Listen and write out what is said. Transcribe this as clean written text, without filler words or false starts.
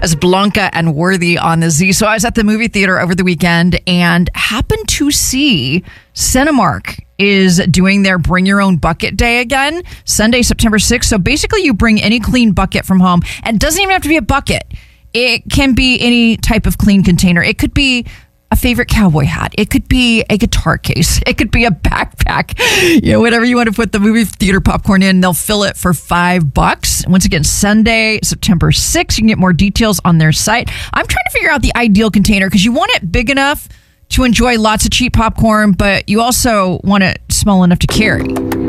as Blanca and Worthy on the Z. So I was at the movie theater over the weekend and happened to see Cinemark is doing their Bring Your Own Bucket Day again, Sunday, September 6th. So basically you bring any clean bucket from home, and it doesn't even have to be a bucket. It can be any type of clean container. It could be a favorite cowboy hat. It could be a guitar case. It could be a backpack. Whatever you want to put the movie theater popcorn in, they'll fill it for $5. Once again, Sunday, September 6th. You can get more details on their site. I'm trying to figure out the ideal container because you want it big enough to enjoy lots of cheap popcorn, but you also want it small enough to carry.